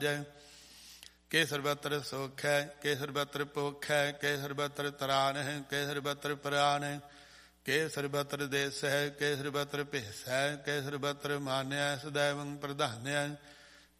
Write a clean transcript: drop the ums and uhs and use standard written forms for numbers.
ਕੇ ਸਰਬਤਰ ਸੁਖ ਹੈ, ਕੇ ਸਰਬਤਰ ਭੁਖ ਹੈ, ਕੇ ਸਰਬਤਰ ਤਰਾਨ ਹੈ, ਕੇ ਸਰਬਤਰ ਪ੍ਰਾਨ ਹੈ, ਕੇ ਸਰਬਤਰ ਦੇਸ ਹੈ, ਕੇ ਸਰਬਤਰ ਭੇਸ ਹੈ, ਕੇ ਸਰਬਤਰ ਮਾਨਿਆ ਸदैवੰ ਪ੍ਰਧਾਨਿਆ।